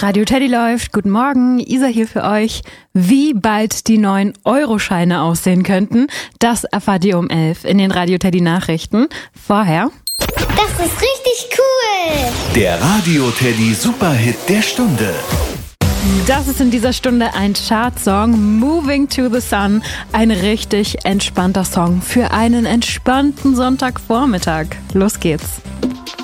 Radio Teddy läuft. Guten Morgen, Isa hier für euch. Wie bald die neuen Euroscheine aussehen könnten, das erfahrt ihr um 11 in den Radio Teddy Nachrichten. Vorher... Das ist richtig cool! Der Radio Teddy Superhit der Stunde. Das ist in dieser Stunde ein Chartsong, Moving to the Sun. Ein richtig entspannter Song für einen entspannten Sonntagvormittag. Los geht's.